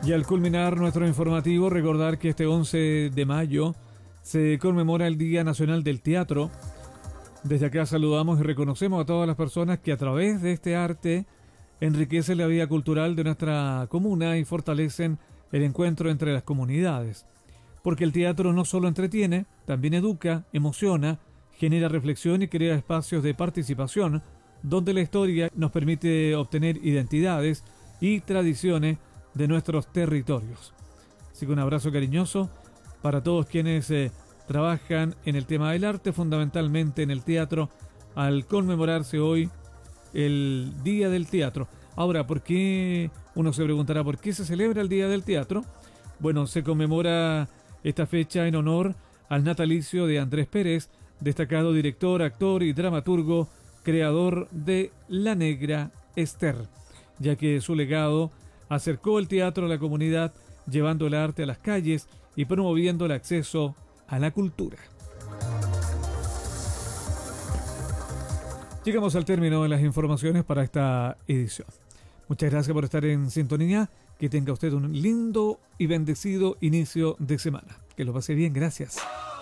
Y al culminar nuestro informativo, recordar que este 11 de mayo se conmemora el Día Nacional del Teatro. Desde acá saludamos y reconocemos a todas las personas que a través de este arte enriquecen la vida cultural de nuestra comuna y fortalecen el encuentro entre las comunidades. Porque el teatro no solo entretiene, también educa, emociona, genera reflexión y crea espacios de participación donde la historia nos permite obtener identidades y tradiciones de nuestros territorios. Así que un abrazo cariñoso para todos quienes trabajan en el tema del arte, fundamentalmente en el teatro, al conmemorarse hoy el Día del Teatro. Ahora, ¿por qué? Uno se preguntará, ¿por qué se celebra el Día del Teatro? Bueno, se conmemora esta fecha en honor al natalicio de Andrés Pérez, destacado director, actor y dramaturgo, creador de La Negra Esther, ya que su legado acercó el teatro a la comunidad, llevando el arte a las calles y promoviendo el acceso a la cultura. Llegamos al término de las informaciones para esta edición. Muchas gracias por estar en sintonía. Que tenga usted un lindo y bendecido inicio de semana. Que lo pase bien, gracias.